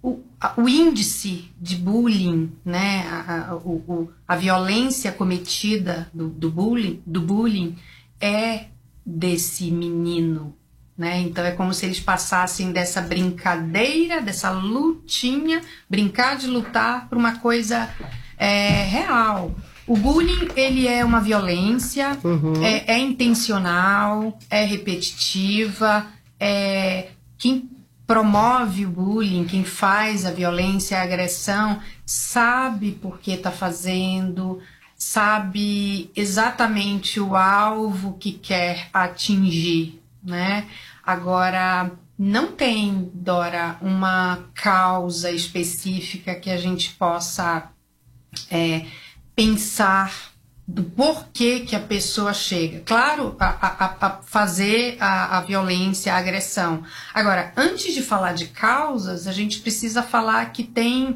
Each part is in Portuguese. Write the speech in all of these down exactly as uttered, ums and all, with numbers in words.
o, a, o índice de bullying, né, a, a, o, o, a violência cometida do, do, bullying, do bullying é desse menino, né? Então é como se eles passassem dessa brincadeira, dessa lutinha, brincar de lutar por uma coisa é, real. O bullying, ele é uma violência, uhum. é, é intencional, é repetitiva, é, quem promove o bullying, quem faz a violência, a agressão, sabe por que está fazendo, sabe exatamente o alvo que quer atingir, né? Agora, não tem, Dora, uma causa específica que a gente possa é, pensar do porquê que a pessoa chega. Claro, a, a, a fazer a, a violência, a agressão. Agora, antes de falar de causas, a gente precisa falar que tem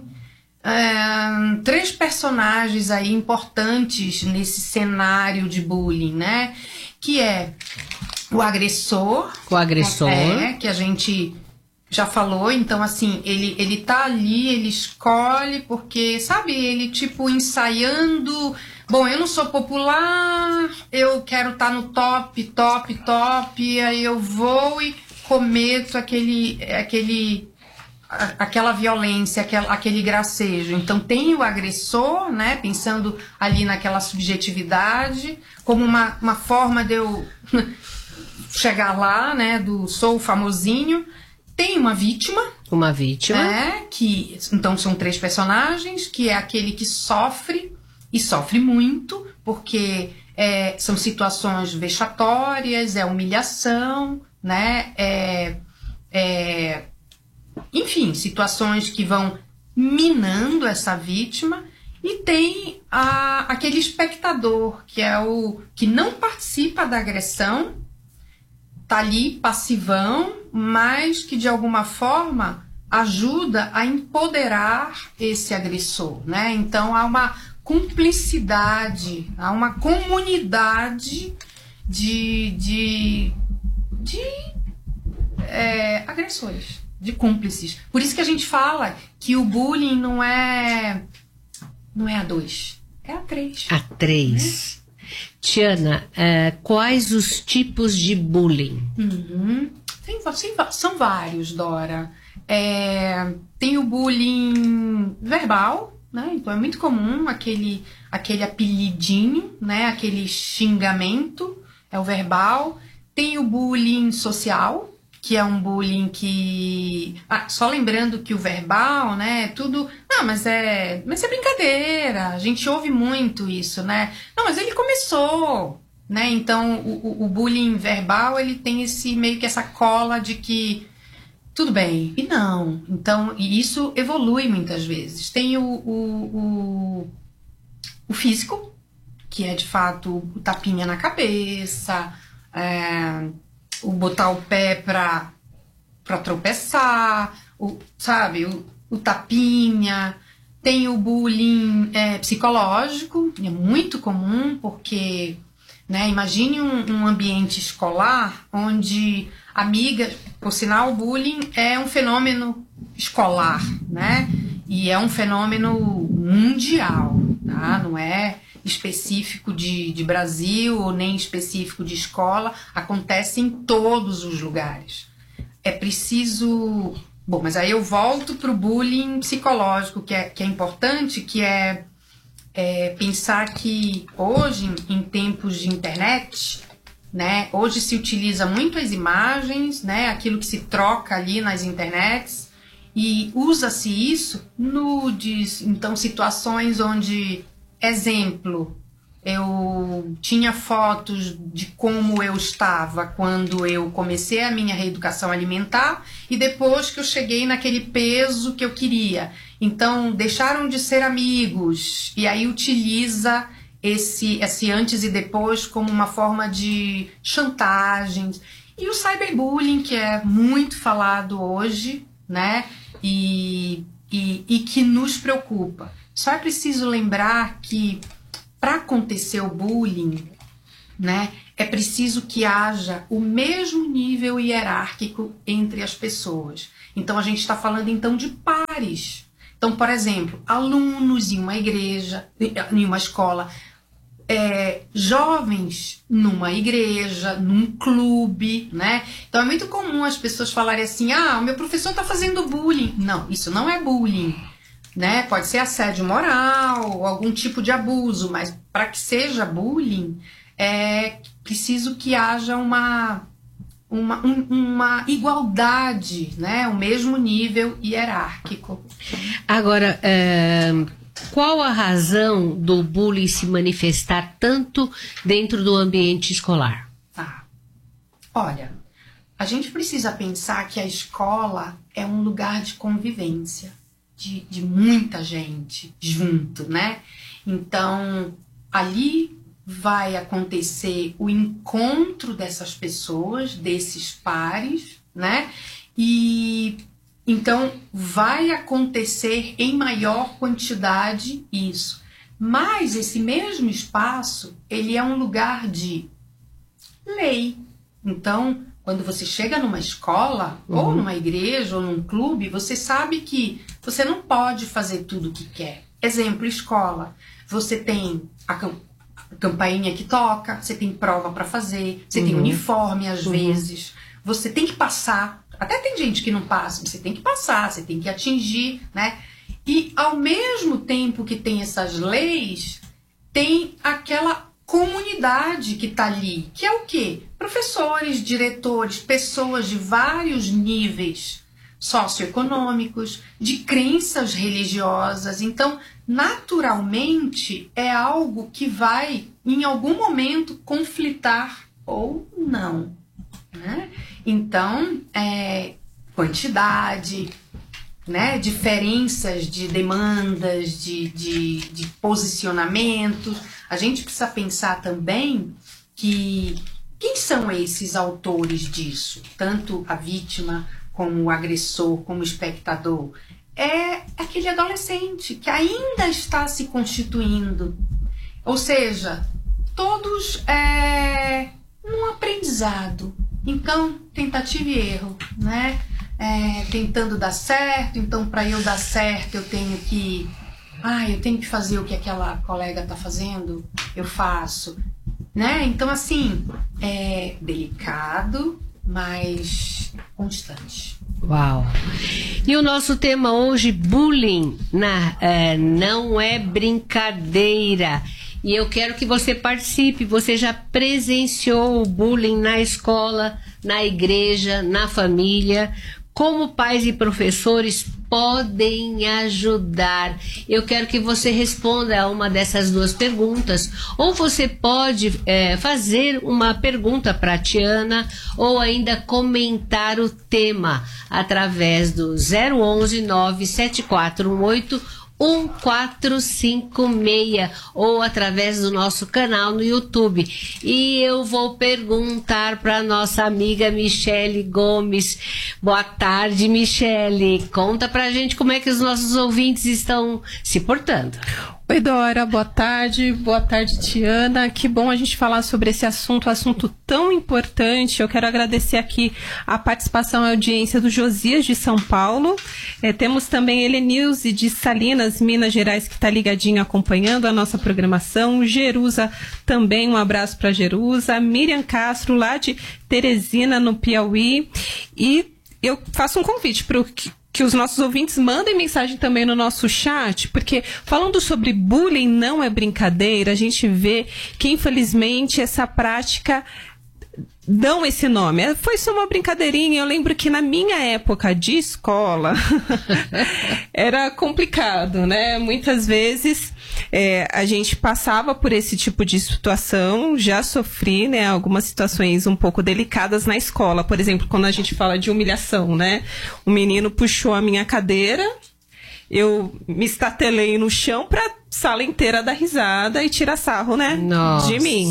é, três personagens aí importantes nesse cenário de bullying, né? Que é o agressor. O agressor. É, que a gente já falou. Então, assim, ele, ele tá ali, ele escolhe porque, sabe, ele tipo ensaiando. Bom, eu não sou popular, eu quero estar tá no top, top, top, aí eu vou e cometo aquele, aquele, aquela violência, aquela, aquele gracejo. Então tem o agressor, né, pensando ali naquela subjetividade, como uma, uma forma de eu chegar lá, né, do sou famosinho. Tem uma vítima. Uma vítima. É, que, então são três personagens, que é aquele que sofre, e sofre muito, porque é, são situações vexatórias, é humilhação, né? É, é, enfim, situações que vão minando essa vítima. E tem a, aquele espectador, que é o que não participa da agressão, tá ali passivão, mas que de alguma forma ajuda a empoderar esse agressor, né? Então há uma cumplicidade, há uma comunidade de, de, de é, agressores, de cúmplices. Por isso que a gente fala que o bullying não é, não é a dois, é a três. A três. Né? Tiana, uh, quais os tipos de bullying? Uhum. Tem, são vários, Dora. É, tem o bullying verbal, né? Então é muito comum aquele, aquele apelidinho, né? Aquele xingamento, é o verbal. Tem o bullying social, que é um bullying que... Ah, só lembrando que o verbal, né, tudo... Não, mas é, mas é brincadeira, a gente ouve muito isso, né? Não, mas ele começou, né? Então, o, o bullying verbal, ele tem esse meio que essa cola de que tudo bem, e não. Então, e isso evolui muitas vezes. Tem o, o, o, o físico, que é, de fato, o tapinha na cabeça, é... o botar o pé pra, pra tropeçar, o, sabe, o, o tapinha. Tem o bullying é, psicológico, é muito comum, porque, né, imagine um, um ambiente escolar onde amigas, por sinal, o bullying é um fenômeno escolar, né, e é um fenômeno mundial, tá, não é específico de, de Brasil ou nem específico de escola, acontece em todos os lugares. É preciso... Bom, mas aí eu volto para o bullying psicológico, que é, que é importante, que é, é pensar que hoje, em tempos de internet, né, hoje se utiliza muito as imagens, né, aquilo que se troca ali nas internets, e usa-se isso, nudes, então situações onde... Exemplo, eu tinha fotos de como eu estava quando eu comecei a minha reeducação alimentar e depois que eu cheguei naquele peso que eu queria. Então, deixaram de ser amigos e aí utiliza esse, esse antes e depois como uma forma de chantagem. E o cyberbullying, que é muito falado hoje, né? E, e, e que nos preocupa. Só é preciso lembrar que para acontecer o bullying, né? É preciso que haja o mesmo nível hierárquico entre as pessoas. Então, a gente está falando, então, de pares. Então, por exemplo, alunos em uma igreja, em uma escola, é, jovens numa igreja, num clube, né? Então, é muito comum as pessoas falarem assim, ah, o meu professor está fazendo bullying. Não, isso não é bullying, né? Pode ser assédio moral, algum tipo de abuso, mas para que seja bullying, é preciso que haja uma, uma, um, uma igualdade, né? O mesmo nível hierárquico. Agora, é, qual a razão do bullying se manifestar tanto dentro do ambiente escolar? Tá. Olha, a gente precisa pensar que a escola é um lugar de convivência, de, de muita gente junto, né? Então, ali vai acontecer o encontro dessas pessoas, desses pares, né? E então vai acontecer em maior quantidade isso. Mas esse mesmo espaço, ele é um lugar de lei. Então, quando você chega numa escola, uhum. ou numa igreja, ou num clube, você sabe que você não pode fazer tudo o que quer. Exemplo, escola. Você tem a campainha que toca, você tem prova para fazer, você uhum. tem uniforme às uhum. vezes, você tem que passar, até tem gente que não passa, você tem que passar, você tem que atingir, né? E ao mesmo tempo que tem essas leis, tem aquela comunidade que tá ali, que é o quê? Professores, diretores, pessoas de vários níveis socioeconômicos, de crenças religiosas. Então, naturalmente, é algo que vai, em algum momento, conflitar ou não, né? Então, é, quantidade, né? Diferenças de demandas, de, de, de posicionamentos. A gente precisa pensar também que quem são esses autores disso? Tanto a vítima como o agressor, como o espectador. É aquele adolescente que ainda está se constituindo. Ou seja, todos é, num aprendizado. Então, tentativa e erro, né? É, tentando dar certo. Então, para eu dar certo, eu tenho que... Ah, eu tenho que fazer o que aquela colega está fazendo? Eu faço. Né? Então, assim, é delicado, mas constante. Uau! E o nosso tema hoje, bullying, na, é, não é brincadeira. E eu quero que você participe. Você já presenciou o bullying na escola, na igreja, na família? Como pais e professores podem ajudar? Eu quero que você responda a uma dessas duas perguntas. Ou você pode é, fazer uma pergunta para a Tiana, ou ainda comentar o tema através do zero onze, nove sete quatro um oito, um quatro cinco seis ou através do nosso canal no YouTube. E eu vou perguntar para nossa amiga Michele Gomes. Boa tarde, Michele. Conta pra gente como é que os nossos ouvintes estão se portando. Oi, Dora, boa tarde, boa tarde, Tiana. Que bom a gente falar sobre esse assunto, assunto tão importante. Eu quero agradecer aqui a participação e a audiência do Josias de São Paulo. É, temos também Helenilze de Salinas, Minas Gerais, que está ligadinho acompanhando a nossa programação. Jerusa também, um abraço para Jerusa. Miriam Castro, lá de Teresina, no Piauí. E eu faço um convite para o que os nossos ouvintes mandem mensagem também no nosso chat, porque falando sobre bullying não é brincadeira, a gente vê que infelizmente essa prática dão esse nome. Foi só uma brincadeirinha. Eu lembro que na minha época de escola era complicado, né? Muitas vezes é, a gente passava por esse tipo de situação. Já sofri, né, algumas situações um pouco delicadas na escola. Por exemplo, quando a gente fala de humilhação, né? O menino puxou a minha cadeira, eu me estatelei no chão pra sala inteira dar risada e tirar sarro, né? Nossa. De mim.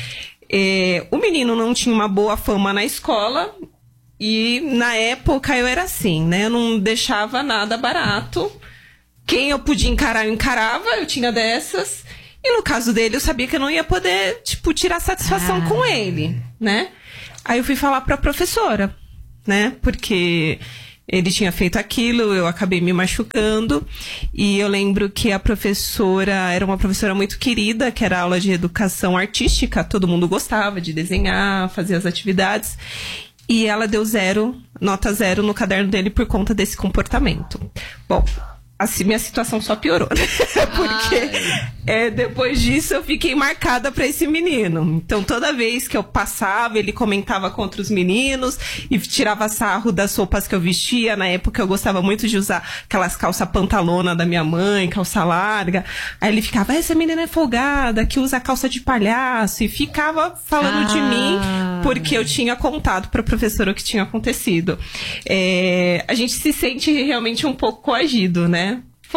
É, o menino não tinha uma boa fama na escola e na época eu era assim, né? Eu não deixava nada barato. Quem eu podia encarar, eu encarava, eu tinha dessas. E no caso dele, eu sabia que eu não ia poder, tipo, tirar satisfação ah. com ele, né? Aí eu fui falar pra professora, né? Porque ele tinha feito aquilo, eu acabei me machucando. E eu lembro que a professora era uma professora muito querida, que era aula de educação artística. Todo mundo gostava de desenhar, fazer as atividades. E ela deu zero, nota zero no caderno dele por conta desse comportamento. Bom, assim, minha situação só piorou, né? Porque é, depois disso eu fiquei marcada pra esse menino. Então toda vez que eu passava, ele comentava contra os meninos e tirava sarro das roupas que eu vestia. Na época eu gostava muito de usar aquelas calças pantalona da minha mãe, calça larga. Aí ele ficava, essa menina é folgada, que usa calça de palhaço. E ficava falando ah. de mim, porque eu tinha contado pra professora o que tinha acontecido. É, a gente se sente realmente um pouco coagido, né? Pô,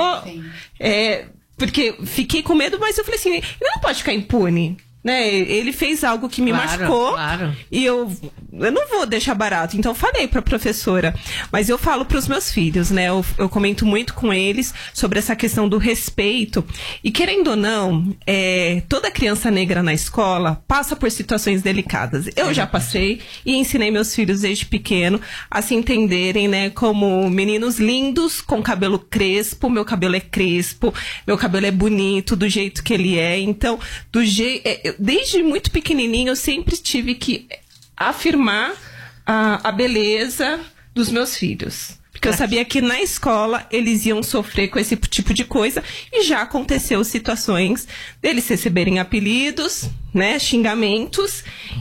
é, porque fiquei com medo, mas eu falei assim, ele não pode ficar impune, né? Ele fez algo que me claro, machucou claro. E eu, eu não vou deixar barato. Então eu falei pra professora, mas eu falo pros meus filhos, né? Eu, eu comento muito com eles sobre essa questão do respeito. E querendo ou não, é, toda criança negra na escola passa por situações delicadas. Eu já passei e ensinei meus filhos desde pequeno a se entenderem, né? Como meninos lindos com cabelo crespo. Meu cabelo é crespo, meu cabelo é bonito do jeito que ele é. Então, do jeito... Desde muito pequenininho, eu sempre tive que afirmar a, a beleza dos meus filhos. Porque eu sabia que na escola eles iam sofrer com esse tipo de coisa. E já aconteceu situações deles receberem apelidos, né, xingamentos.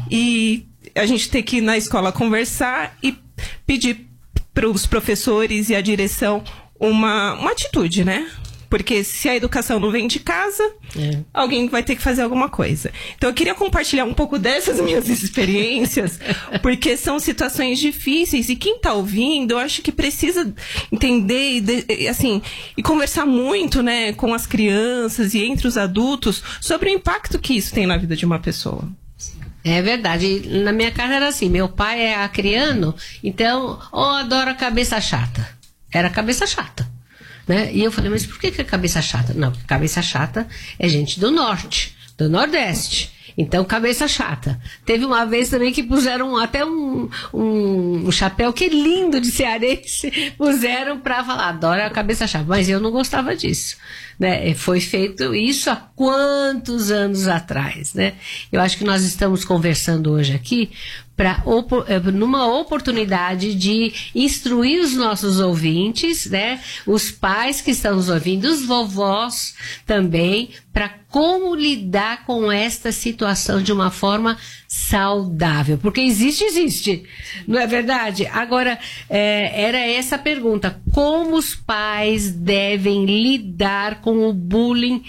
E a gente ter que ir na escola conversar e pedir para os professores e a direção uma, uma atitude, né? Porque se a educação não vem de casa, é. alguém vai ter que fazer alguma coisa. Então eu queria compartilhar um pouco dessas minhas experiências, porque são situações difíceis. E quem está ouvindo, eu acho que precisa entender e, assim, e conversar muito, né, com as crianças e entre os adultos sobre o impacto que isso tem na vida de uma pessoa. É verdade. Na minha casa era assim, meu pai é acriano, então, eu adoro a cabeça chata. Era cabeça chata. Né? E eu falei, mas por que, que é cabeça chata? Não, porque cabeça chata é gente do norte, do nordeste. Então, cabeça chata. Teve uma vez também que puseram até um, um, um chapéu, que lindo, de cearense, puseram pra falar, adoro a cabeça chata. Mas eu não gostava disso. Né? Foi feito isso há quantos anos atrás, né? Eu acho que nós estamos conversando hoje aqui pra, numa oportunidade de instruir os nossos ouvintes, né? Os pais que estão nos ouvindo, os vovós também, para como lidar com esta situação de uma forma saudável. Porque existe, existe. Não é verdade? Agora, é, era essa a pergunta. Como os pais devem lidar com o bullying?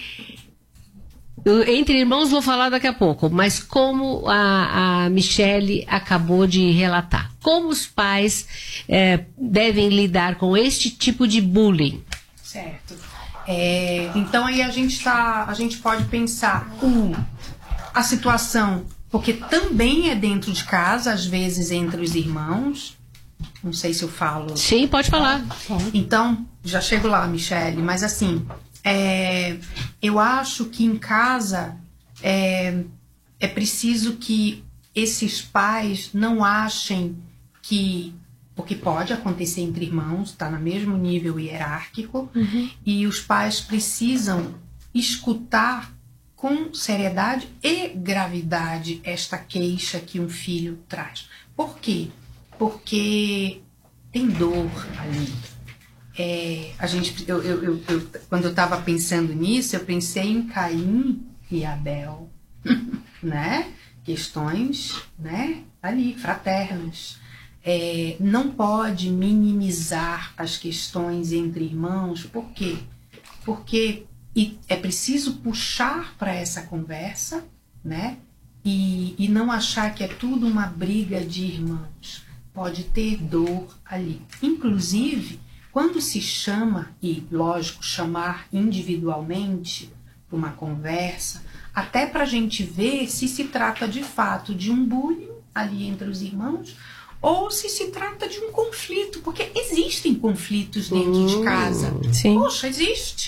Entre irmãos vou falar daqui a pouco, mas como a, a Michele acabou de relatar. Como os pais é, devem lidar com este tipo de bullying? Certo. É, então aí a gente tá, a gente pode pensar um, a situação, porque também é dentro de casa, às vezes entre os irmãos. Não sei se eu falo. Sim, pode falar. Então, já chego lá, Michele, mas assim, é, eu acho que em casa é, é preciso que esses pais não achem que... Porque pode acontecer entre irmãos, está no mesmo nível hierárquico, uhum. E os pais precisam escutar com seriedade e gravidade esta queixa que um filho traz. Por quê? Porque tem dor ali. É, a gente, eu, eu, eu, eu, quando eu estava pensando nisso, eu pensei em Caim e Abel, né? Questões, né? Ali, fraternas. É, não pode minimizar as questões entre irmãos. Por quê? Porque é preciso puxar para essa conversa, né? E, e não achar que é tudo uma briga de irmãos. Pode ter dor ali. Inclusive, quando se chama, e lógico, chamar individualmente para uma conversa, até para a gente ver se se trata de fato de um bullying ali entre os irmãos, ou se se trata de um conflito, porque existem conflitos dentro uh, de casa. Sim. Poxa, existe.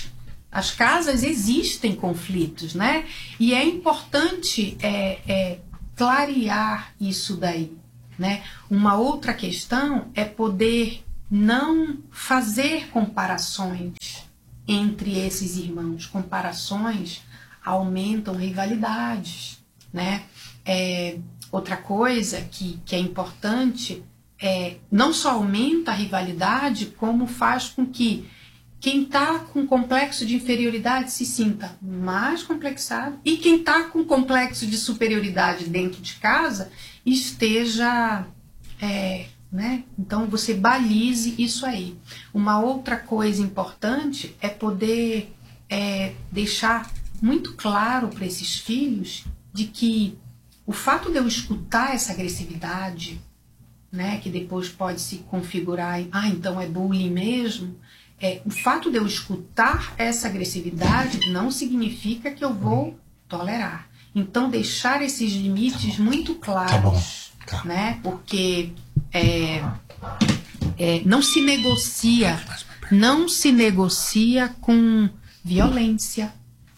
As casas existem conflitos, né? E é importante é, é, clarear isso daí, né? Uma outra questão é poder não fazer comparações entre esses irmãos. Comparações aumentam rivalidades, né? É, outra coisa que, que é importante é não só aumenta a rivalidade, como faz com que quem está com complexo de inferioridade se sinta mais complexado e quem está com complexo de superioridade dentro de casa esteja... É, né? Então você balize isso aí. Uma outra coisa importante é poder é, deixar muito claro para esses filhos de que o fato de eu escutar essa agressividade, né, que depois pode se configurar em, ah, então é bullying mesmo, é, o fato de eu escutar essa agressividade não significa que eu vou tolerar. Então deixar esses limites muito claros, tá bom, tá. Né? Porque é, é, não se negocia, não se negocia com violência,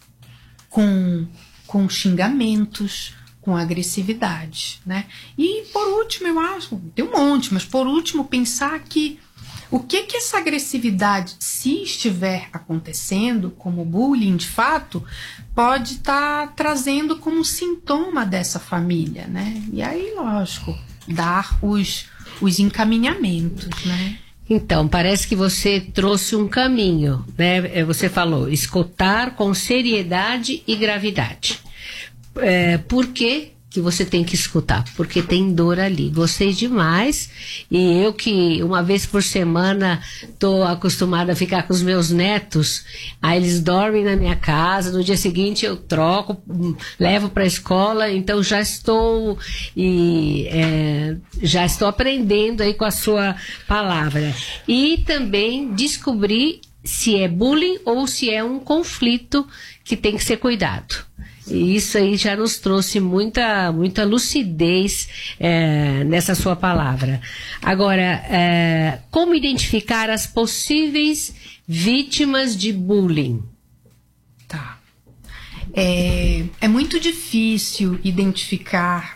com, com xingamentos, com agressividade, né? E por último, eu acho, tem um monte, mas por último pensar que o que que essa agressividade, se estiver acontecendo como bullying de fato, pode estar tá trazendo como sintoma dessa família, né? E aí, lógico, dar os, os encaminhamentos, né? Então, parece que você trouxe um caminho, né? Você falou, escutar com seriedade e gravidade. É, por que que você tem que escutar? Porque tem dor ali. Gostei demais. E eu que uma vez por semana tô acostumada a ficar com os meus netos, aí eles dormem na minha casa, no dia seguinte eu troco, levo para a escola, então já estou e, é, já estou aprendendo aí com a sua palavra. E também descobrir se é bullying ou se é um conflito que tem que ser cuidado. E isso aí já nos trouxe muita, muita lucidez é, nessa sua palavra. Agora, é, como identificar as possíveis vítimas de bullying? Tá. É, é muito difícil identificar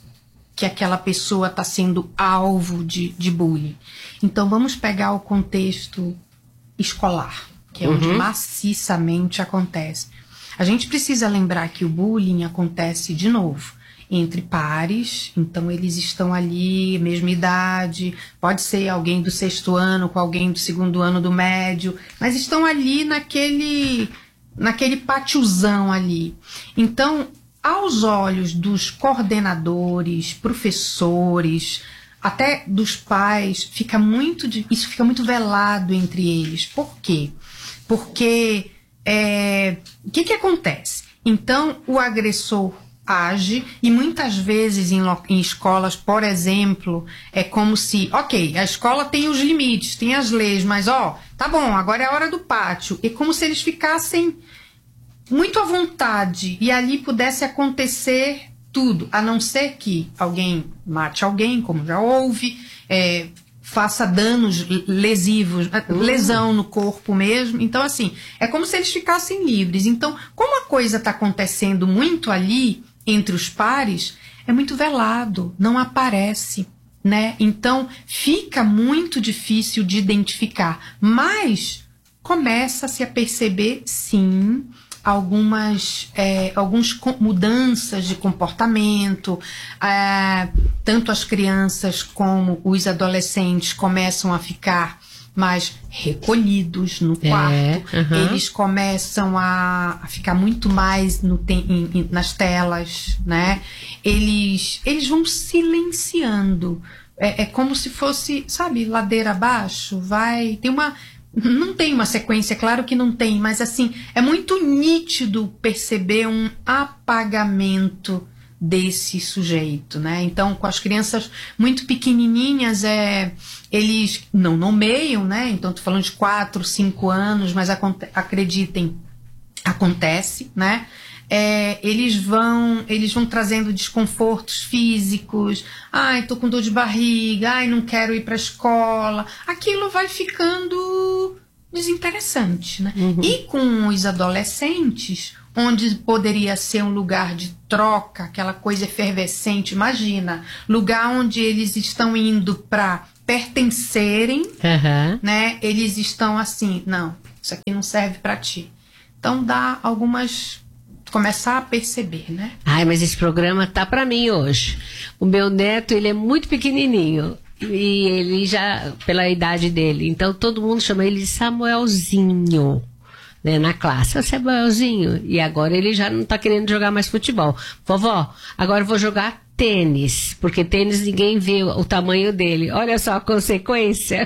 que aquela pessoa está sendo alvo de, de bullying. Então, vamos pegar o contexto escolar, que é onde uhum. maciçamente acontece. A gente precisa lembrar que o bullying acontece, de novo, entre pares, então eles estão ali, mesma idade, pode ser alguém do sexto ano com alguém do segundo ano do médio, mas estão ali naquele, naquele pátiozão ali. Então, aos olhos dos coordenadores, professores, até dos pais, fica muito, isso fica muito velado entre eles. Por quê? Porque... É, o que que acontece? Então, o agressor age e muitas vezes em, em escolas, por exemplo, é como se, ok, a escola tem os limites, tem as leis, mas ó, tá bom, agora é a hora do pátio. É como se eles ficassem muito à vontade e ali pudesse acontecer tudo, a não ser que alguém mate alguém, como já houve, é, faça danos lesivos, lesão no corpo mesmo. Então, assim, é como se eles ficassem livres. Então, como a coisa está acontecendo muito ali, entre os pares, é muito velado, não aparece, né? Então, fica muito difícil de identificar. Mas, começa-se a perceber, sim, algumas é, algumas mudanças de comportamento, é, tanto as crianças como os adolescentes começam a ficar mais recolhidos no quarto, é, uhum. eles começam a, a ficar muito mais no tem, em, nas telas, né? Eles, eles vão silenciando, é, é como se fosse, sabe, ladeira abaixo, vai, tem uma... Não tem uma sequência, claro que não tem, mas assim, é muito nítido perceber um apagamento desse sujeito, né? Então, com as crianças muito pequenininhas, é, eles não nomeiam, né? Então, estou falando de quatro, cinco anos, mas aconte- acreditem, acontece, né? É, eles vão eles vão trazendo desconfortos físicos, ai, tô com dor de barriga, ai, não quero ir para a escola, aquilo vai ficando desinteressante, né? Uhum. E com os adolescentes, onde poderia ser um lugar de troca, aquela coisa efervescente, imagina, lugar onde eles estão indo para pertencerem, Uhum. né? Eles estão assim, não, isso aqui não serve para ti. Então dá algumas, começar a perceber, né? Ai, mas esse programa tá para mim hoje. O meu neto, ele é muito pequenininho. E ele já, pela idade dele, então todo mundo chama ele de Samuelzinho, né, na classe. O Samuelzinho. E agora ele já não tá querendo jogar mais futebol. Vovó, agora eu vou jogar tênis, porque tênis ninguém vê o tamanho dele. Olha só a consequência.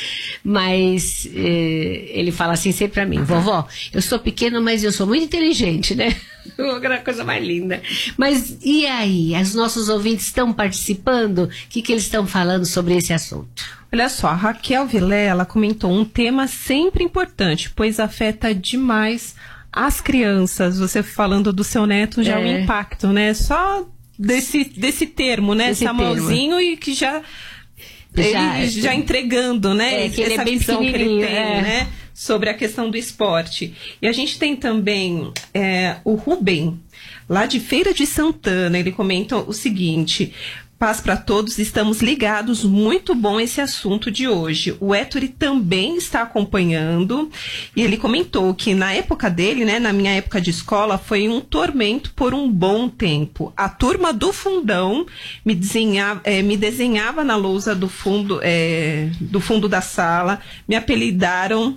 Mas eh, ele fala assim sempre pra mim: vovó, eu sou pequeno, mas eu sou muito inteligente, né? Uma coisa mais linda. Mas e aí? Os nossos ouvintes estão participando? O que, que eles estão falando sobre esse assunto? Olha só, a Raquel Vilela comentou um tema sempre importante, pois afeta demais as crianças. Você falando do seu neto já é um impacto, né? Só desse, desse termo, né? Desse Samuelzinho, termo. E que já... Já, ele já entregando, né? É, que ele essa é bem visão que ele tem, é. né? Sobre a questão do esporte. E a gente tem também é, o Rubem, lá de Feira de Santana. Ele comenta o seguinte: paz para todos, estamos ligados, muito bom esse assunto de hoje. O Ettore também está acompanhando e ele comentou que na época dele, né, na minha época de escola, foi um tormento por um bom tempo. A turma do fundão me desenhava, é, me desenhava na lousa do fundo, é, do fundo da sala, me apelidaram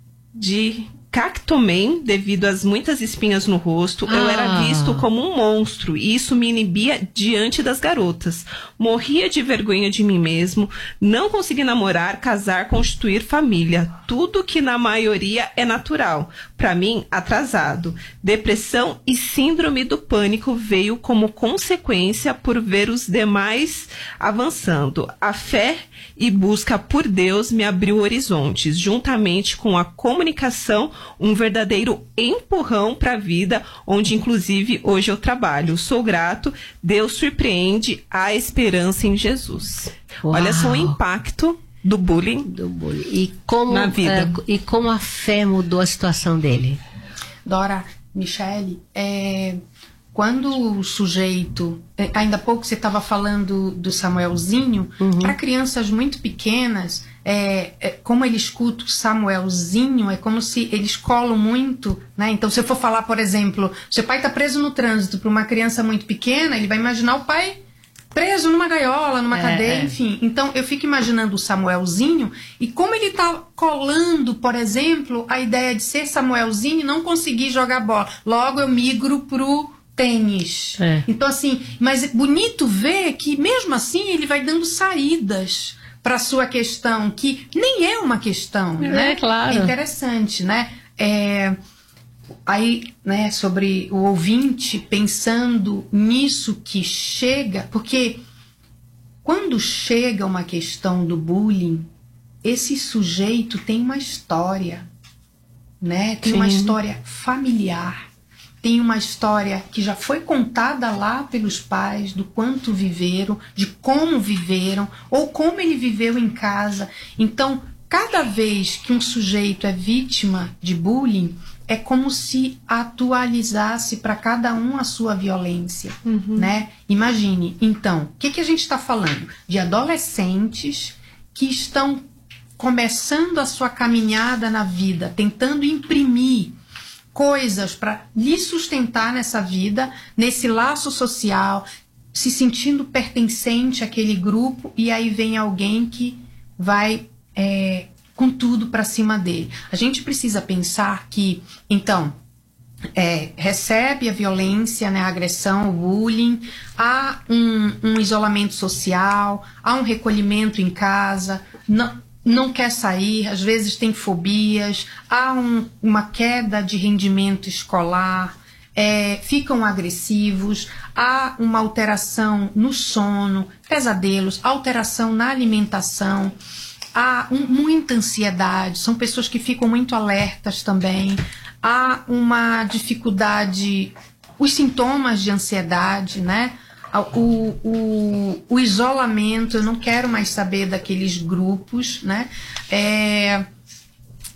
de Cactoman devido às muitas espinhas no rosto. Ah. Eu era visto como um monstro e isso me inibia diante das garotas. Morria de vergonha de mim mesmo, não consegui namorar, casar, constituir família. Tudo que na maioria é natural. Para mim, atrasado. Depressão e síndrome do pânico veio como consequência por ver os demais avançando. A fé e busca por Deus me abriu horizontes, juntamente com a comunicação, um verdadeiro empurrão para a vida, onde inclusive hoje eu trabalho. Sou grato, Deus surpreende, a esperança em Jesus. Uau. Olha só o impacto do bullying, do bullying. E como, na vida. Uh, e como a fé mudou a situação dele. Dora, Michele, é... quando o sujeito, ainda há pouco você estava falando do Samuelzinho, uhum. Para crianças muito pequenas, é, é, como ele escuta o Samuelzinho, é como se eles colam muito, né? Então, se eu for falar, por exemplo, seu pai está preso no trânsito para uma criança muito pequena, ele vai imaginar o pai preso numa gaiola, numa é, cadeia, é. Enfim. Então, eu fico imaginando o Samuelzinho e como ele está colando, por exemplo, a ideia de ser Samuelzinho e não conseguir jogar bola. Logo, eu migro pro tênis. É. Então, assim, mas é bonito ver que, mesmo assim, ele vai dando saídas para sua questão, que nem é uma questão, é, né? Claro. É interessante, né? É, aí, né, sobre o ouvinte pensando nisso que chega, porque quando chega uma questão do bullying, esse sujeito tem uma história, né? Tem Sim. uma história familiar. Tem uma história que já foi contada lá pelos pais, do quanto viveram, de como viveram, ou como ele viveu em casa. Então, cada vez que um sujeito é vítima de bullying, é como se atualizasse para cada um a sua violência, uhum. né? Imagine, então, o que, que a gente está falando? De adolescentes que estão começando a sua caminhada na vida, tentando imprimir coisas para lhe sustentar nessa vida, nesse laço social, se sentindo pertencente àquele grupo, e aí vem alguém que vai é, com tudo para cima dele. A gente precisa pensar que, então, é, recebe a violência, né, a agressão, o bullying, há um, um isolamento social, há um recolhimento em casa, não... não quer sair, às vezes tem fobias, há um, uma queda de rendimento escolar, é, ficam agressivos, há uma alteração no sono, pesadelos, alteração na alimentação, há um, muita ansiedade, são pessoas que ficam muito alertas também, há uma dificuldade, os sintomas de ansiedade, né? O, o, o isolamento, eu não quero mais saber daqueles grupos, né? É,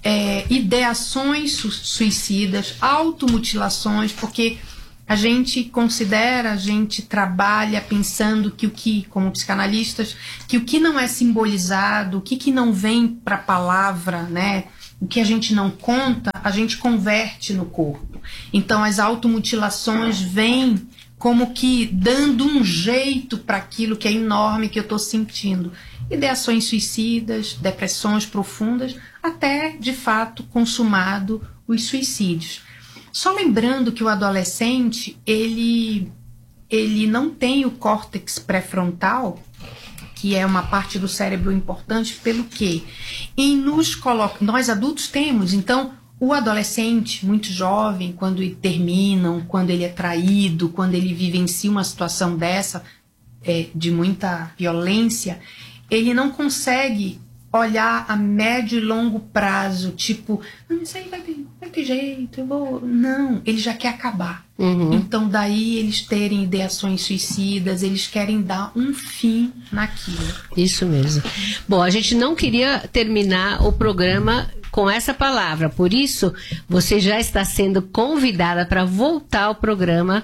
é, ideações su- suicidas, automutilações, porque a gente considera, a gente trabalha pensando que o que, como psicanalistas, que o que não é simbolizado, o que, que não vem para a palavra, né, o que a gente não conta, a gente converte no corpo. Então as automutilações vêm como que dando um jeito para aquilo que é enorme que eu estou sentindo. Ideações suicidas, depressões profundas, até, de fato, consumado os suicídios. Só lembrando que o adolescente, ele, ele não tem o córtex pré-frontal, que é uma parte do cérebro importante, pelo quê? Em nos coloca... Nós adultos temos, então, o adolescente, muito jovem, quando terminam, quando ele é traído, quando ele vivencia uma situação dessa, é, de muita violência, ele não consegue olhar a médio e longo prazo, tipo, ah, isso aí vai ter, vai ter jeito, eu vou... Não, ele já quer acabar. Uhum. Então, daí eles terem ideações suicidas, eles querem dar um fim naquilo. Isso mesmo. Bom, a gente não queria terminar o programa com essa palavra, por isso você já está sendo convidada para voltar ao programa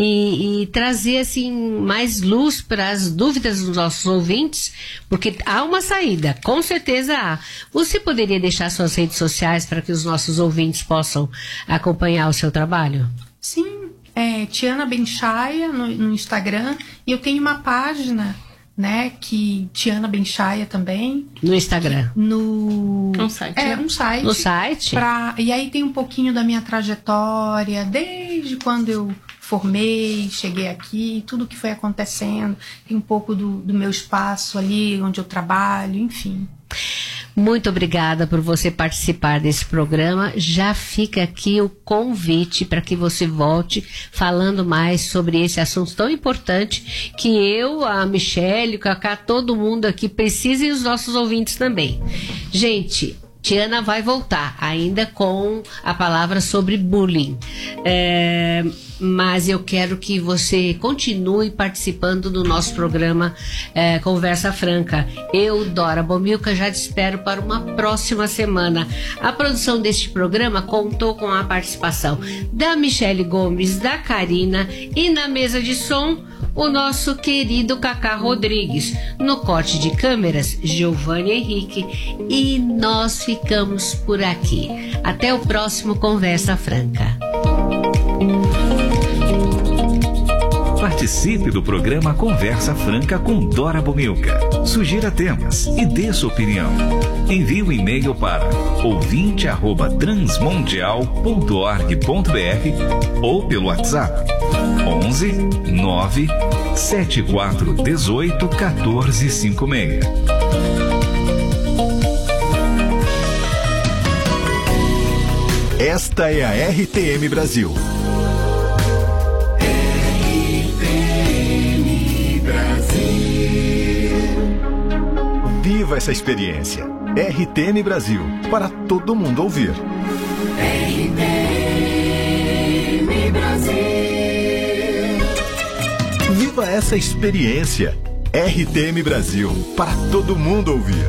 e, e trazer assim mais luz para as dúvidas dos nossos ouvintes, porque há uma saída, com certeza há. Você poderia deixar suas redes sociais para que os nossos ouvintes possam acompanhar o seu trabalho? Sim, é Tiana Benchaia no, no Instagram, e eu tenho uma página, né, que Tiana Benchaia também. No Instagram? No... Um site. É, né? um site. No site? Pra, e aí tem um pouquinho da minha trajetória, desde quando eu formei, cheguei aqui, tudo que foi acontecendo. Tem um pouco do, do meu espaço ali, onde eu trabalho, enfim. Muito obrigada por você participar desse programa. Já fica aqui o convite para que você volte falando mais sobre esse assunto tão importante que eu, a Michele, o Cacá, todo mundo aqui precisa, e os nossos ouvintes também. Gente, Tiana vai voltar ainda com a palavra sobre bullying. É, mas eu quero que você continue participando do nosso programa é, Conversa Franca. Eu, Dora Bomilca, já te espero para uma próxima semana. A produção deste programa contou com a participação da Michele Gomes, da Karina, e na mesa de som, o nosso querido Cacá Rodrigues. No corte de câmeras, Giovanni Henrique. E nós ficamos por aqui. Até o próximo Conversa Franca. Participe do programa Conversa Franca com Dora Bomilca. Sugira temas e dê sua opinião. Envie um e-mail para ouvinte arroba transmundial ponto org ponto br ou pelo WhatsApp onze nove sete quatro um oito um quatro cinco seis. Esta é a R T M Brasil. Viva essa experiência. R T M Brasil, para todo mundo ouvir. R T M Brasil. Viva essa experiência. R T M Brasil, para todo mundo ouvir.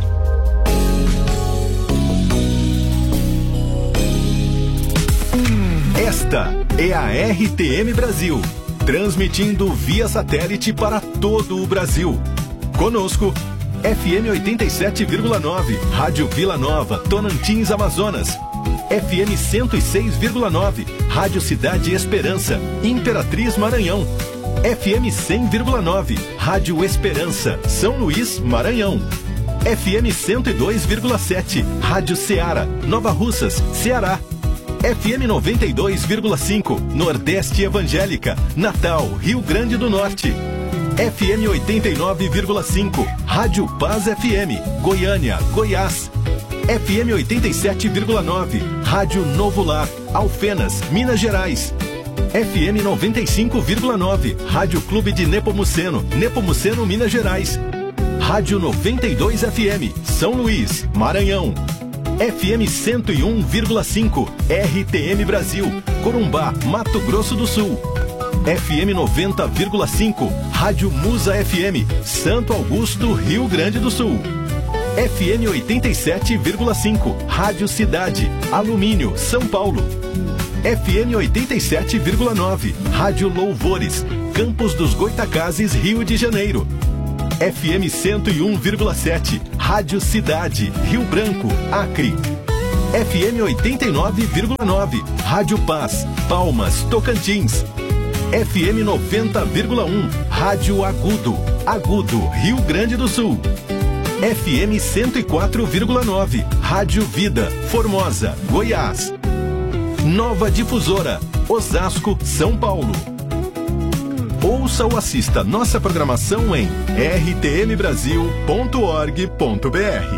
Esta é a R T M Brasil, transmitindo via satélite para todo o Brasil. Conosco, F M oitenta e sete vírgula nove, Rádio Vila Nova, Tonantins, Amazonas. F M cento e seis vírgula nove, Rádio Cidade Esperança, Imperatriz, Maranhão. F M cem vírgula nove, Rádio Esperança, São Luís, Maranhão. F M cento e dois vírgula sete, Rádio Ceará, Nova Russas, Ceará. F M noventa e dois vírgula cinco, Nordeste Evangélica, Natal, Rio Grande do Norte. F M oitenta e nove vírgula cinco, Rádio Paz F M, Goiânia, Goiás. F M oitenta e sete vírgula nove, Rádio Novo Lar, Alfenas, Minas Gerais. F M noventa e cinco vírgula nove, Rádio Clube de Nepomuceno, Nepomuceno, Minas Gerais. Rádio noventa e dois F M, São Luís, Maranhão. F M cento e um vírgula cinco, R T M Brasil, Corumbá, Mato Grosso do Sul. F M noventa vírgula cinco, Rádio Musa F M, Santo Augusto, Rio Grande do Sul. F M oitenta e sete vírgula cinco, Rádio Cidade, Alumínio, São Paulo. F M oitenta e sete vírgula nove, Rádio Louvores, Campos dos Goitacazes, Rio de Janeiro. F M cento e um vírgula sete, Rádio Cidade, Rio Branco, Acre. F M oitenta e nove vírgula nove, Rádio Paz, Palmas, Tocantins. F M noventa vírgula um, Rádio Agudo, Agudo, Rio Grande do Sul. F M cento e quatro vírgula nove, Rádio Vida, Formosa, Goiás. Nova Difusora, Osasco, São Paulo. Ouça ou assista nossa programação em r t m brasil ponto org ponto b r.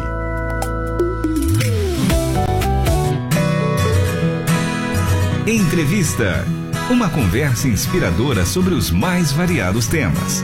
Entrevista. Uma conversa inspiradora sobre os mais variados temas.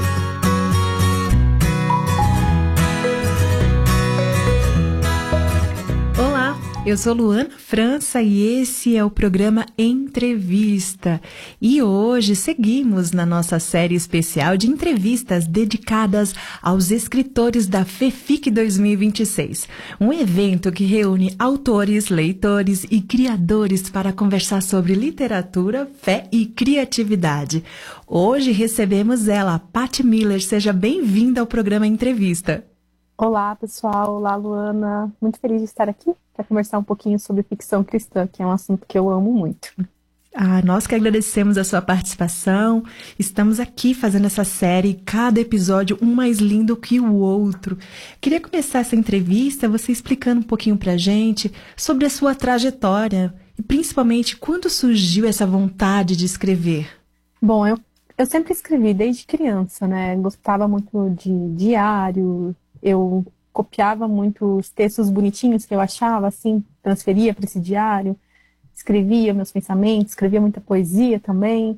Eu sou Luana França e esse é o programa Entrevista. E hoje seguimos na nossa série especial de entrevistas dedicadas aos escritores da FEFIC dois mil e vinte e seis. Um evento que reúne autores, leitores e criadores para conversar sobre literatura, fé e criatividade. Hoje recebemos ela, Paty Miller. Seja bem-vinda ao programa Entrevista. Olá, pessoal. Olá, Luana. Muito feliz de estar aqui para conversar um pouquinho sobre ficção cristã, que é um assunto que eu amo muito. Ah, nós que agradecemos a sua participação. Estamos aqui fazendo essa série, cada episódio um mais lindo que o outro. Queria começar essa entrevista você explicando um pouquinho pra gente sobre a sua trajetória e principalmente quando surgiu essa vontade de escrever. Bom, eu, eu sempre escrevi desde criança, né? Gostava muito de diário, eu copiava muito os textos bonitinhos que eu achava, assim, transferia para esse diário, escrevia meus pensamentos, escrevia muita poesia também.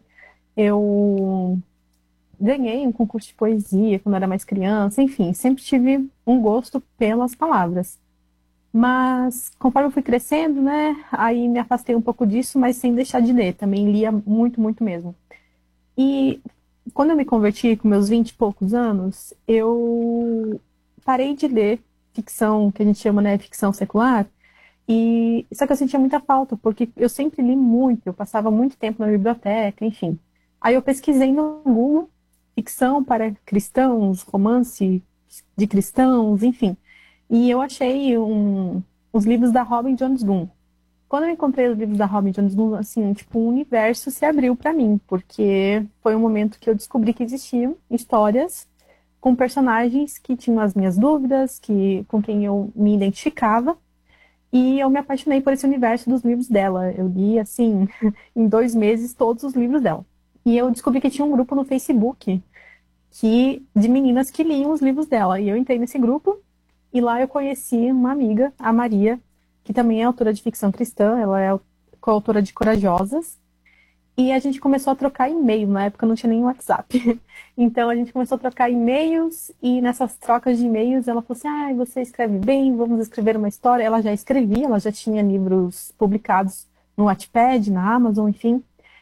Eu ganhei um concurso de poesia quando eu era mais criança, enfim, sempre tive um gosto pelas palavras. Mas, conforme eu fui crescendo, né, aí me afastei um pouco disso, mas sem deixar de ler, também lia muito, muito mesmo. E quando eu me converti com meus vinte e poucos anos, eu parei de ler ficção, que a gente chama, né, ficção secular, e só que eu sentia muita falta, porque eu sempre li muito, eu passava muito tempo na biblioteca, enfim. Aí eu pesquisei no Google ficção para cristãos, romance de cristãos, enfim. E eu achei um, os livros da Robin Jones Gunn. Quando eu encontrei os livros da Robin Jones Gunn, assim, tipo, um universo se abriu para mim, porque foi um momento que eu descobri que existiam histórias com personagens que tinham as minhas dúvidas, que, com quem eu me identificava, e eu me apaixonei por esse universo dos livros dela. Eu li, assim, em dois meses, todos os livros dela. E eu descobri que tinha um grupo no Facebook que, de meninas que liam os livros dela, e eu entrei nesse grupo, e lá eu conheci uma amiga, a Maria, que também é autora de ficção cristã, ela é coautora de Corajosas, e a gente começou a trocar e-mail, na época não tinha nem WhatsApp. Então a gente começou a trocar e-mails e nessas trocas de e-mails ela falou assim, ah, você escreve bem, vamos escrever uma história. Ela já escrevia, ela já tinha livros publicados no Wattpad, na Amazon, enfim.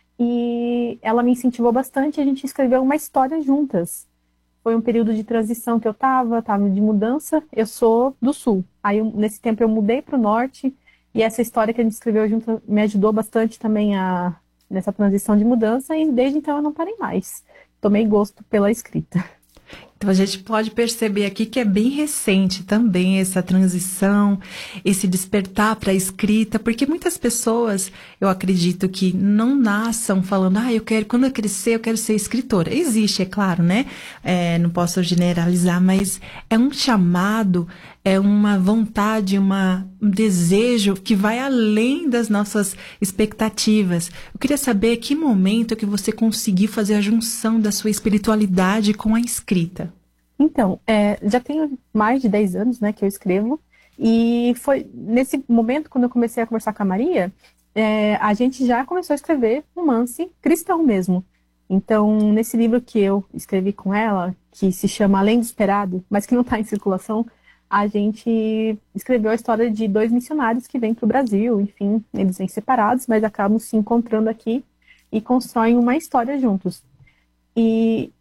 E ela me incentivou bastante e a gente escreveu uma história juntas. Foi um período de transição que eu tava, tava de mudança. Eu sou do Sul. Aí eu, nesse tempo eu mudei para o Norte e essa história que a gente escreveu junto me ajudou bastante também a... nessa transição de mudança, e desde então eu não parei mais. Tomei gosto pela escrita. Então a gente pode perceber aqui que é bem recente também essa transição, esse despertar para a escrita, porque muitas pessoas, eu acredito que não nasçam falando, ah, eu quero, quando eu crescer, eu quero ser escritora. Existe, é claro, né? É, não posso generalizar, mas é um chamado, é uma vontade, uma, um desejo que vai além das nossas expectativas. Eu queria saber que momento que você conseguiu fazer a junção da sua espiritualidade com a escrita. Então, é, já tenho mais de dez anos, né, que eu escrevo, e foi nesse momento, quando eu comecei a conversar com a Maria, é, a gente já começou a escrever romance cristão mesmo. Então, nesse livro que eu escrevi com ela, que se chama Além do Esperado, mas que não está em circulação, a gente escreveu a história de dois missionários que vêm para o Brasil, enfim, eles vêm separados, mas acabam se encontrando aqui e constroem uma história juntos. E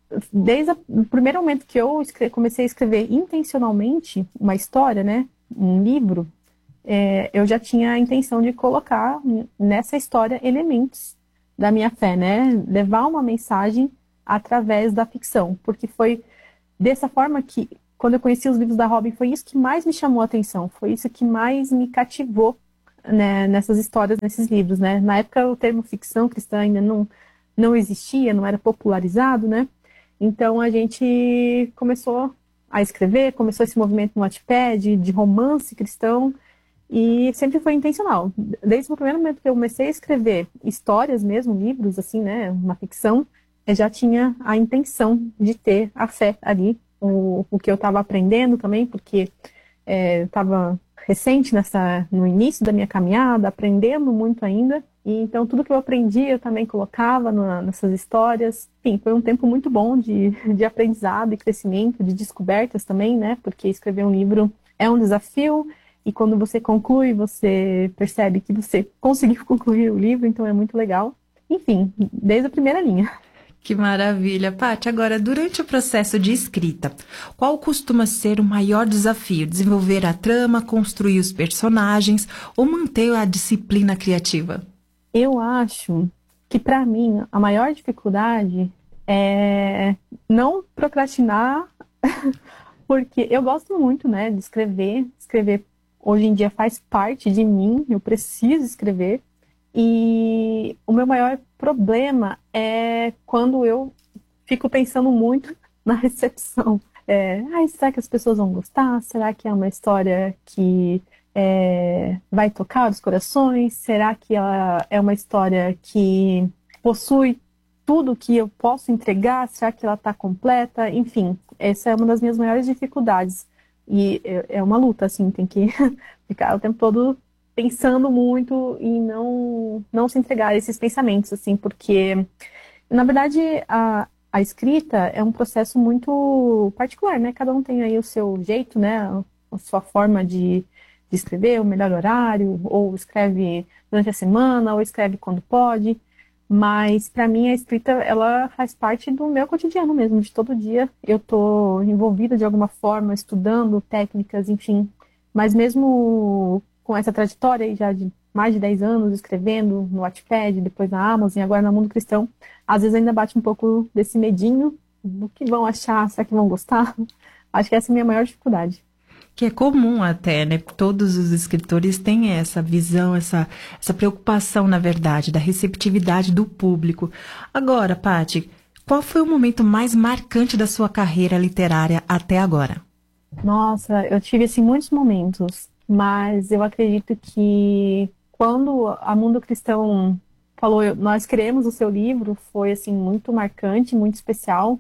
desde a, o primeiro momento que eu escre- comecei a escrever intencionalmente uma história, né, um livro, é, eu já tinha a intenção de colocar nessa história elementos da minha fé, né, levar uma mensagem através da ficção, porque foi dessa forma que, quando eu conheci os livros da Robin, foi isso que mais me chamou a atenção, foi isso que mais me cativou, né, nessas histórias, nesses livros, né. Na época o termo ficção cristã ainda não, não existia, não era popularizado, né, então a gente começou a escrever, começou esse movimento no Wattpad de romance cristão, e sempre foi intencional. Desde o primeiro momento que eu comecei a escrever histórias mesmo, livros assim, né, uma ficção, eu já tinha a intenção de ter a fé ali, o, o que eu estava aprendendo também, porque é, eu estava recente nessa, no início da minha caminhada, aprendendo muito ainda, e então tudo que eu aprendi eu também colocava na, nessas histórias. Enfim, foi um tempo muito bom de, de aprendizado e crescimento, de descobertas também, né, porque escrever um livro é um desafio, e quando você conclui, você percebe que você conseguiu concluir o livro, então é muito legal. Enfim, desde a primeira linha. Que maravilha. Paty, agora, durante o processo de escrita, qual costuma ser o maior desafio? Desenvolver a trama, construir os personagens ou manter a disciplina criativa? Eu acho que, para mim, a maior dificuldade é não procrastinar, porque eu gosto muito, né, de escrever. Escrever hoje em dia faz parte de mim, eu preciso escrever. E o meu maior problema é quando eu fico pensando muito na recepção. É, ah, será que as pessoas vão gostar? Será que é uma história que é, vai tocar os corações? Será que ela é uma história que possui tudo que eu posso entregar? Será que ela está completa? Enfim, essa é uma das minhas maiores dificuldades. E é uma luta, assim, tem que ficar o tempo todo pensando muito e não, não se entregar a esses pensamentos, assim, porque, na verdade, a, a escrita é um processo muito particular, né? Cada um tem aí o seu jeito, né? A sua forma de, de escrever, o melhor horário, ou escreve durante a semana, ou escreve quando pode. Mas, para mim, a escrita, ela faz parte do meu cotidiano mesmo, de todo dia. Eu tô envolvida de alguma forma, estudando técnicas, enfim. Mas mesmo com essa trajetória aí já de mais de dez anos escrevendo no Wattpad, depois na Amazon e agora no Mundo Cristão, às vezes ainda bate um pouco desse medinho do que vão achar, será que vão gostar? Acho que essa é a minha maior dificuldade. Que é comum até, né? Todos os escritores têm essa visão, essa, essa preocupação, na verdade, da receptividade do público. Agora, Paty, qual foi o momento mais marcante da sua carreira literária até agora? Nossa, eu tive, assim, muitos momentos. Mas eu acredito que quando a Mundo Cristão falou, nós queremos o seu livro, foi assim muito marcante, muito especial.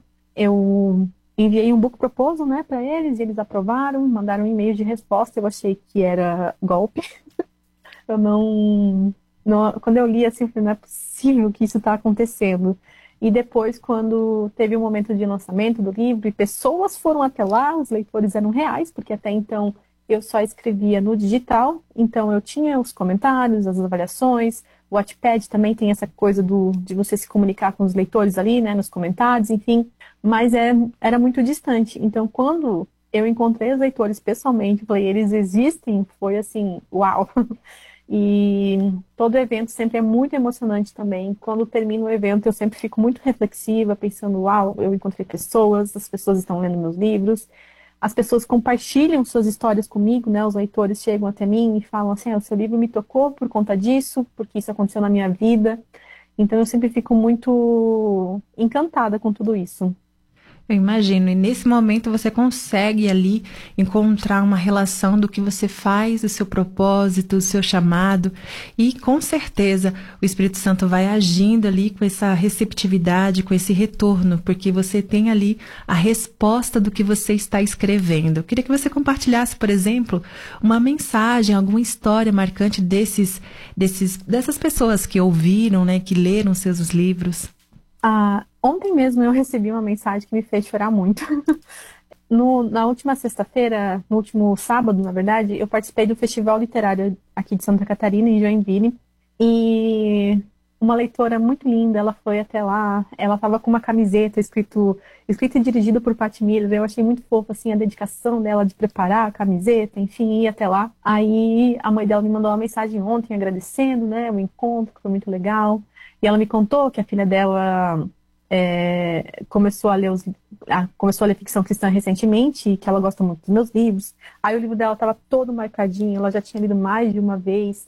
Eu enviei um book proposal, né, para eles, e eles aprovaram, mandaram um e-mail de resposta. Eu achei que era golpe. Eu não, não, quando eu li assim, eu falei, não é possível que isso está acontecendo. E depois, quando teve o momento de lançamento do livro e pessoas foram até lá, os leitores eram reais, porque até então eu só escrevia no digital, então eu tinha os comentários, as avaliações. O Wattpad também tem essa coisa do, de você se comunicar com os leitores ali, né, nos comentários, enfim. Mas é, era muito distante. Então, quando eu encontrei os leitores pessoalmente, falei, eles existem, foi assim, uau! E todo evento sempre é muito emocionante também. Quando termina o evento, eu sempre fico muito reflexiva, pensando, uau, eu encontrei pessoas, as pessoas estão lendo meus livros. As pessoas compartilham suas histórias comigo, né? Os leitores chegam até mim e falam assim, ah, o seu livro me tocou por conta disso, porque isso aconteceu na minha vida. Então eu sempre fico muito encantada com tudo isso. Eu imagino, e nesse momento você consegue ali encontrar uma relação do que você faz, o seu propósito, o seu chamado, e com certeza o Espírito Santo vai agindo ali com essa receptividade, com esse retorno, porque você tem ali a resposta do que você está escrevendo. Eu queria que você compartilhasse, por exemplo, uma mensagem, alguma história marcante desses, desses, dessas pessoas que ouviram, né, que leram seus livros. Ah, ontem mesmo eu recebi uma mensagem que me fez chorar muito. No, na última sexta-feira, no último sábado, na verdade, eu participei do Festival Literário aqui de Santa Catarina, em Joinville. E uma leitora muito linda, ela foi até lá, ela estava com uma camiseta escrito, escrito e dirigido por Patty Miller. Eu achei muito fofo, assim, a dedicação dela de preparar a camiseta, enfim, ir até lá. Aí a mãe dela me mandou uma mensagem ontem agradecendo, né, o encontro, que foi muito legal. E ela me contou que a filha dela é, começou a ler os, a, começou a ler ficção cristã recentemente, e que ela gosta muito dos meus livros. Aí o livro dela estava todo marcadinho, ela já tinha lido mais de uma vez.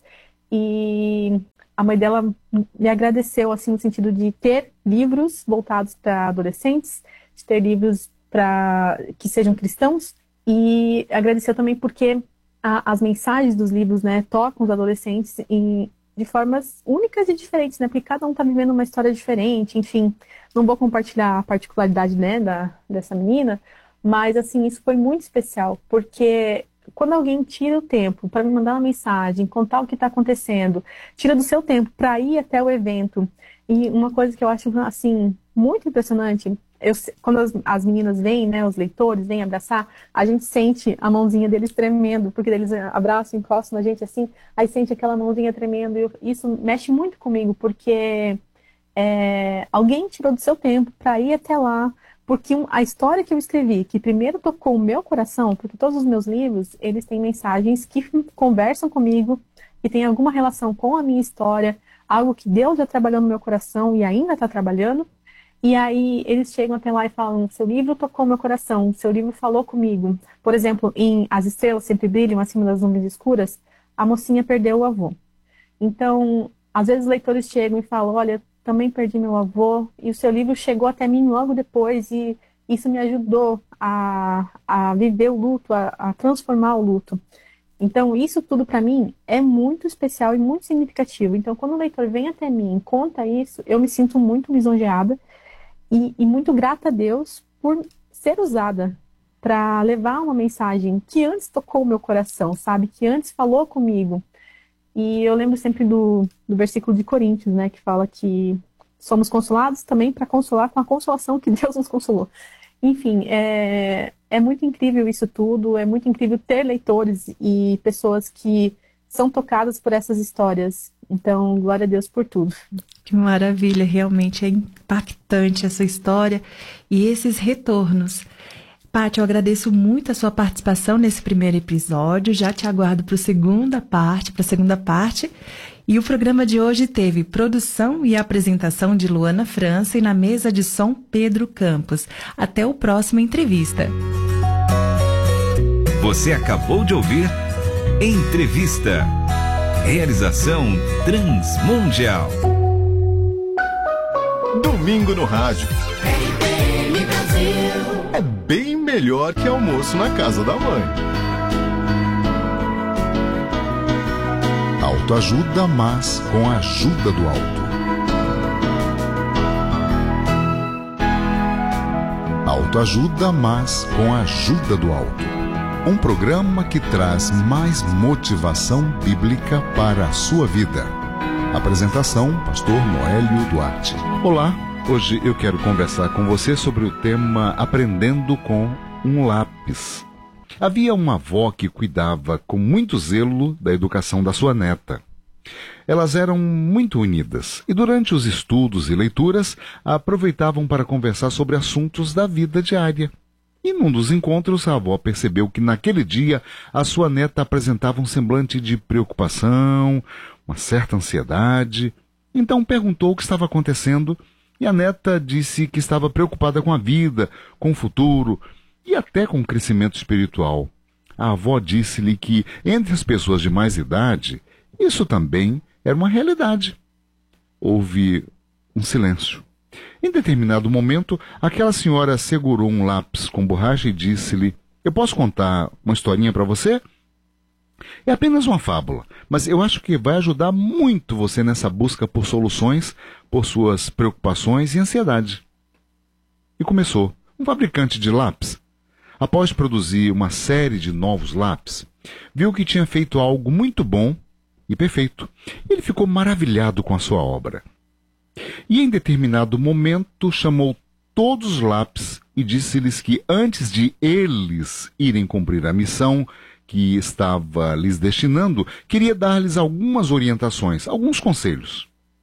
E a mãe dela me agradeceu, assim, no sentido de ter livros voltados para adolescentes, de ter livros para que sejam cristãos, e agradeceu também porque a, as mensagens dos livros, né, tocam os adolescentes em, de formas únicas e diferentes, né, porque cada um está vivendo uma história diferente, enfim. Não vou compartilhar a particularidade, né, da, dessa menina, mas, assim, isso foi muito especial, porque quando alguém tira o tempo para me mandar uma mensagem, contar o que está acontecendo, tira do seu tempo para ir até o evento, e uma coisa que eu acho, assim, muito impressionante, eu, quando as, as meninas vêm, né, os leitores vêm abraçar, a gente sente a mãozinha deles tremendo, porque eles abraçam, encostam na gente assim, aí sente aquela mãozinha tremendo, e eu, isso mexe muito comigo, porque é, alguém tirou do seu tempo para ir até lá, porque a história que eu escrevi, que primeiro tocou o meu coração, porque todos os meus livros, eles têm mensagens que conversam comigo, que tem alguma relação com a minha história, algo que Deus já trabalhou no meu coração e ainda está trabalhando, e aí eles chegam até lá e falam, seu livro tocou meu coração, seu livro falou comigo. Por exemplo, em As Estrelas Sempre Brilham Acima das Nuvens Escuras, a mocinha perdeu o avô. Então, às vezes os leitores chegam e falam, olha, também perdi meu avô, e o seu livro chegou até mim logo depois, e isso me ajudou a, a viver o luto, a, a transformar o luto. Então, isso tudo para mim é muito especial e muito significativo. Então, quando o leitor vem até mim e conta isso, eu me sinto muito lisonjeada e, e muito grata a Deus por ser usada para levar uma mensagem que antes tocou o meu coração, sabe? Que antes falou comigo. E eu lembro sempre do, do versículo de Coríntios, né, que fala que somos consolados também para consolar com a consolação que Deus nos consolou. Enfim, é, é muito incrível isso tudo, é muito incrível ter leitores e pessoas que são tocadas por essas histórias. Então, glória a Deus por tudo. Que maravilha, realmente é impactante essa história e esses retornos. Paty, eu agradeço muito a sua participação nesse primeiro episódio, já te aguardo para a segunda parte, para a segunda parte. E o programa de hoje teve produção e apresentação de Luana França e na mesa de som Pedro Campos. Até o próximo entrevista. Você acabou de ouvir Entrevista. Realização Transmundial. Domingo no rádio. É bem melhor que almoço na casa da mãe. Autoajuda, mas com a ajuda do alto. Autoajuda, mas com a ajuda do alto. Um programa que traz mais motivação bíblica para a sua vida. Apresentação, pastor Noélio Duarte. Olá, hoje eu quero conversar com você sobre o tema Aprendendo com um Lápis. Havia uma avó que cuidava com muito zelo da educação da sua neta. Elas eram muito unidas e durante os estudos e leituras aproveitavam para conversar sobre assuntos da vida diária. E num dos encontros a avó percebeu que naquele dia a sua neta apresentava um semblante de preocupação, uma certa ansiedade. Então perguntou o que estava acontecendo e a neta disse que estava preocupada com a vida, com o futuro e até com o crescimento espiritual. A avó disse-lhe que entre as pessoas de mais idade, isso também era uma realidade. Houve um silêncio. Em determinado momento, aquela senhora segurou um lápis com borracha e disse-lhe: eu posso contar uma historinha para você? É apenas uma fábula, mas eu acho que vai ajudar muito você nessa busca por soluções, por suas preocupações e ansiedade. E começou. Um fabricante de lápis, após produzir uma série de novos lápis, viu que tinha feito algo muito bom e perfeito. Ele ficou maravilhado com a sua obra. E em determinado momento chamou todos os lápis e disse-lhes que antes de eles irem cumprir a missão que estava lhes destinando, queria dar-lhes algumas orientações, alguns conselhos.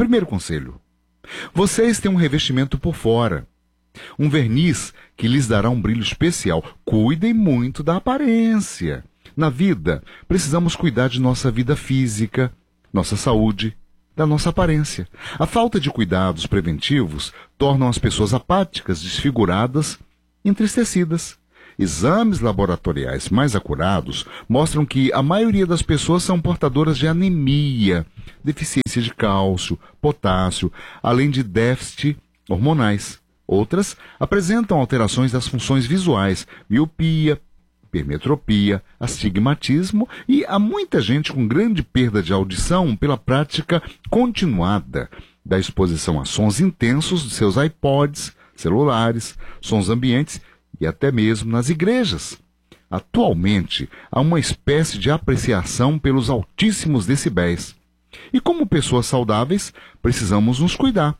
Primeiro conselho: vocês têm um revestimento por fora, um verniz que lhes dará um brilho especial. Cuidem muito da aparência. Na vida, precisamos cuidar de nossa vida física, nossa saúde, da nossa aparência. A falta de cuidados preventivos tornam as pessoas apáticas, desfiguradas, entristecidas. Exames laboratoriais mais acurados mostram que a maioria das pessoas são portadoras de anemia, deficiência de cálcio, potássio, além de déficit hormonais. Outras apresentam alterações das funções visuais, miopia, hipermetropia, astigmatismo, e há muita gente com grande perda de audição pela prática continuada da exposição a sons intensos de seus iPods, celulares, sons ambientes e até mesmo nas igrejas. Atualmente, há uma espécie de apreciação pelos altíssimos decibéis. E como pessoas saudáveis, precisamos nos cuidar.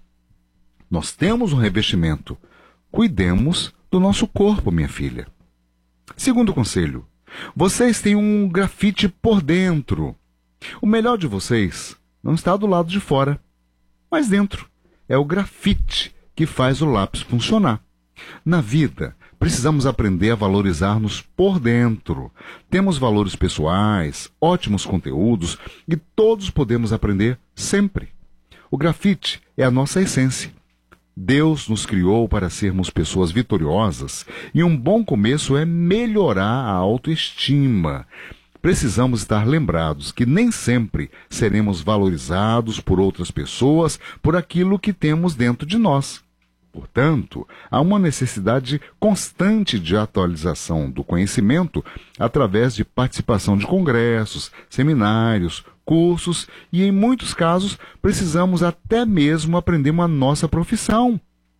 Nós temos um revestimento. Cuidemos do nosso corpo, minha filha. Segundo conselho: vocês têm um grafite por dentro. O melhor de vocês não está do lado de fora, mas dentro. É o grafite que faz o lápis funcionar. Na vida, precisamos aprender a valorizar-nos por dentro. Temos valores pessoais, ótimos conteúdos e todos podemos aprender sempre. O grafite é a nossa essência. Deus nos criou para sermos pessoas vitoriosas e um bom começo é melhorar a autoestima. Precisamos estar lembrados que nem sempre seremos valorizados por outras pessoas por aquilo que temos dentro de nós. Portanto, há uma necessidade constante de atualização do conhecimento através de participação de congressos, seminários, cursos e, em muitos casos, precisamos até mesmo aprender uma nossa profissão.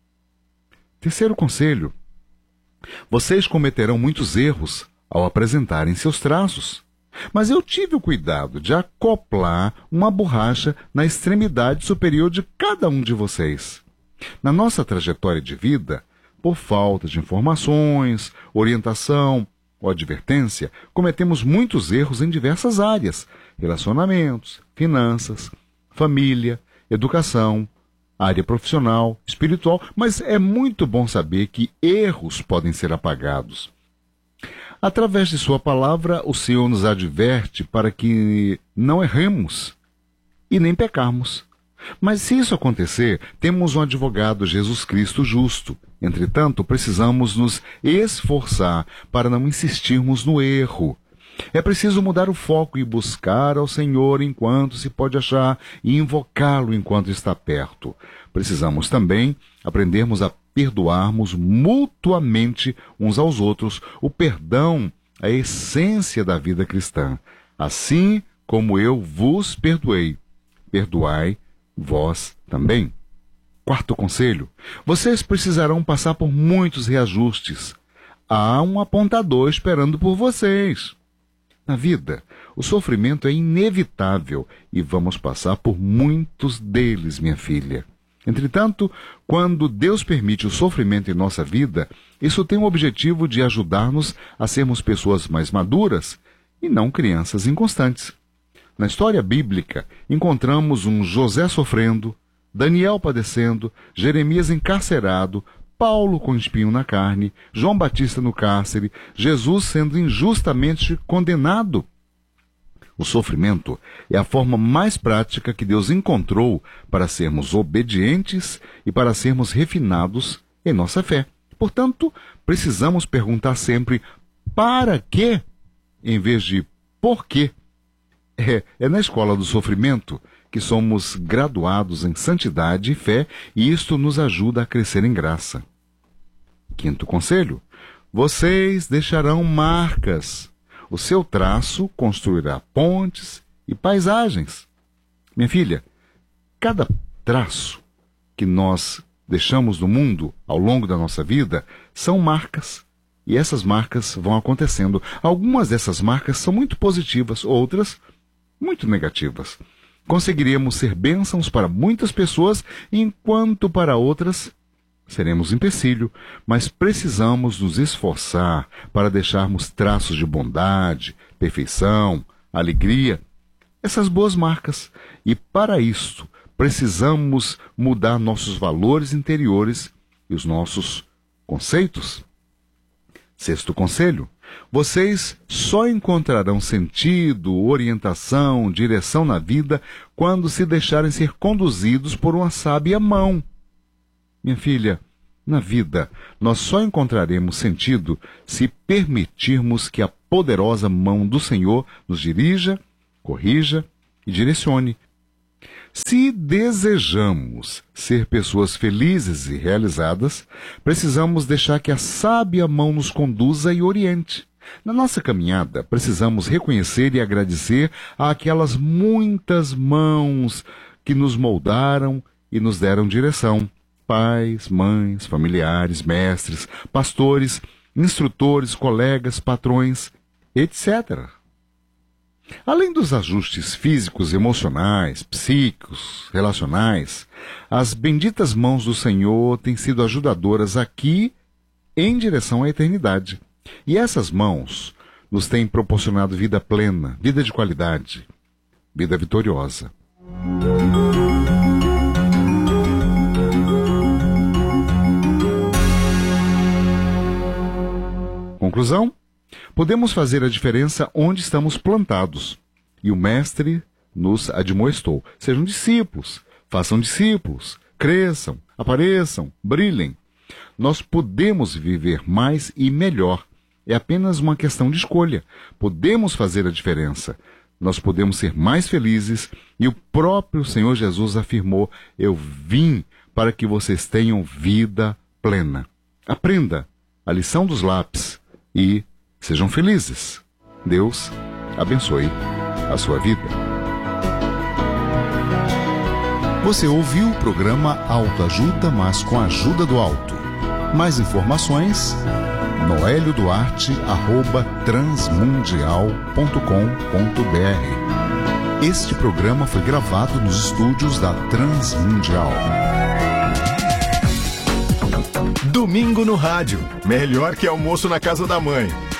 Terceiro conselho: vocês cometerão muitos erros ao apresentarem seus traços. Mas eu tive o cuidado de acoplar uma borracha na extremidade superior de cada um de vocês. Na nossa trajetória de vida, por falta de informações, orientação ou advertência, cometemos muitos erros em diversas áreas: relacionamentos, finanças, família, educação, área profissional, espiritual. Mas é muito bom saber que erros podem ser apagados. Através de sua palavra, o Senhor nos adverte para que não erremos e nem pecarmos. Mas se isso acontecer, temos um advogado, Jesus Cristo justo. Entretanto, precisamos nos esforçar para não insistirmos no erro. É preciso mudar o foco e buscar ao Senhor enquanto se pode achar e invocá-lo enquanto está perto. Precisamos também aprendermos a perdoarmos mutuamente uns aos outros. O perdão é a essência da vida cristã. Assim como eu vos perdoei, perdoai vós também. Quarto conselho: vocês precisarão passar por muitos reajustes. Há um apontador esperando por vocês. Na vida, o sofrimento é inevitável e vamos passar por muitos deles, minha filha. Entretanto, quando Deus permite o sofrimento em nossa vida, isso tem o objetivo de ajudar-nos a sermos pessoas mais maduras e não crianças inconstantes. Na história bíblica, encontramos um José sofrendo, Daniel padecendo, Jeremias encarcerado, Paulo com espinho na carne, João Batista no cárcere, Jesus sendo injustamente condenado. O sofrimento é a forma mais prática que Deus encontrou para sermos obedientes e para sermos refinados em nossa fé. Portanto, precisamos perguntar sempre para quê, em vez de por quê. É, é na escola do sofrimento que somos graduados em santidade e fé, e isto nos ajuda a crescer em graça. Quinto conselho: vocês deixarão marcas. O seu traço construirá pontes e paisagens. Minha filha, cada traço que nós deixamos no mundo ao longo da nossa vida são marcas. E essas marcas vão acontecendo. Algumas dessas marcas são muito positivas, outras muito negativas. Conseguiremos ser bênçãos para muitas pessoas, enquanto para outras seremos empecilho, mas precisamos nos esforçar para deixarmos traços de bondade, perfeição, alegria, essas boas marcas. E para isso, precisamos mudar nossos valores interiores e os nossos conceitos. Sexto conselho: vocês só encontrarão sentido, orientação, direção na vida quando se deixarem ser conduzidos por uma sábia mão. Minha filha, na vida, nós só encontraremos sentido se permitirmos que a poderosa mão do Senhor nos dirija, corrija e direcione. Se desejamos ser pessoas felizes e realizadas, precisamos deixar que a sábia mão nos conduza e oriente. Na nossa caminhada, precisamos reconhecer e agradecer àquelas muitas mãos que nos moldaram e nos deram direção. Pais, mães, familiares, mestres, pastores, instrutores, colegas, patrões, etcétera. Além dos ajustes físicos, emocionais, psíquicos, relacionais, as benditas mãos do Senhor têm sido ajudadoras aqui em direção à eternidade. E essas mãos nos têm proporcionado vida plena, vida de qualidade, vida vitoriosa. Conclusão? Podemos fazer a diferença onde estamos plantados. E o Mestre nos admoestou. Sejam discípulos, façam discípulos, cresçam, apareçam, brilhem. Nós podemos viver mais e melhor. É apenas uma questão de escolha. Podemos fazer a diferença. Nós podemos ser mais felizes. E o próprio Senhor Jesus afirmou: eu vim para que vocês tenham vida plena. Aprenda a lição dos lápis e sejam felizes. Deus abençoe a sua vida. Você ouviu o programa Autoajuda, mas com a ajuda do alto. Mais informações, noelio duarte arroba transmundial ponto com ponto br. Este programa foi gravado nos estúdios da Transmundial. Domingo no rádio. Melhor que almoço na casa da mãe.